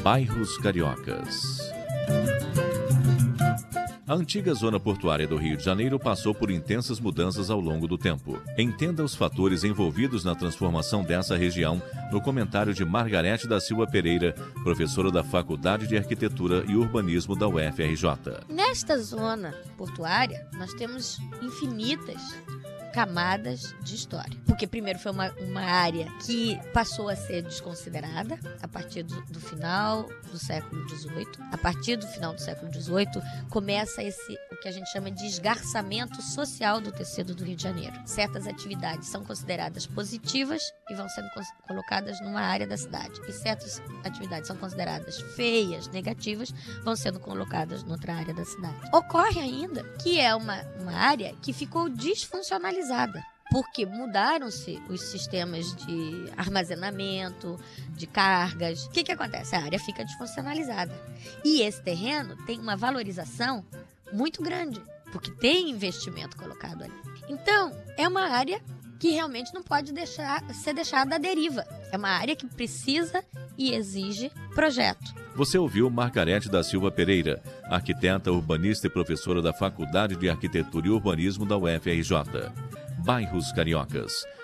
Bairros Cariocas. A antiga zona portuária do Rio de Janeiro passou por intensas mudanças ao longo do tempo. Entenda os fatores envolvidos na transformação dessa região no comentário de Margarete da Silva Pereira, professora da Faculdade de Arquitetura e Urbanismo da UFRJ. Nesta zona portuária, nós temos infinitas camadas de história. Porque primeiro foi uma área que passou a ser desconsiderada a partir do final do século XVIII. A partir do final do século XVIII começa o que a gente chama de esgarçamento social do tecido do Rio de Janeiro. Certas atividades são consideradas positivas e vão sendo colocadas numa área da cidade. E certas atividades são consideradas feias, negativas, vão sendo colocadas noutra área da cidade. Ocorre ainda que é uma área que ficou desfuncionalizada, porque mudaram-se os sistemas de armazenamento, de cargas. O que acontece? A área fica desfuncionalizada. E esse terreno tem uma valorização muito grande, porque tem investimento colocado ali. Então, é uma área que realmente não pode ser deixada à deriva. É uma área que precisa e exige projeto. Você ouviu Margarete da Silva Pereira, arquiteta, urbanista e professora da Faculdade de Arquitetura e Urbanismo da UFRJ. Bairros Cariocas.